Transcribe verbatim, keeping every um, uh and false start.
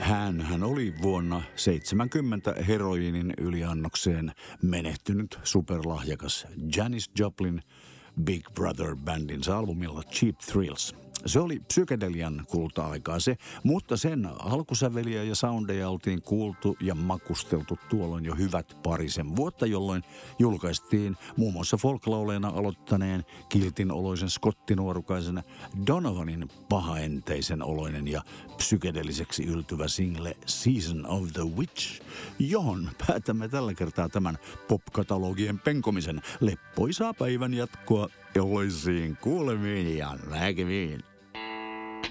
Hän, hän oli vuonna seitsemänkymmentä heroiinin yliannokseen menehtynyt superlahjakas Janis Joplin Big Brother-bändin albumilla Cheap Thrills. Se oli psykedelian kulta-aikaa se, mutta sen alkusäveliä ja soundeja oltiin kuultu ja makusteltu tuolloin jo hyvät parisen vuotta, jolloin julkaistiin muun muassa folklauleena aloittaneen kiltin oloisen skottinuorukaisen Donovanin pahaenteisen oloinen ja psykedeliseksi yltyvä single Season of the Witch, johon päätämme tällä kertaa tämän pop-katalogien penkomisen. Leppoisaa päivän jatkoa eloisiin kuulemiin ja näkemiin.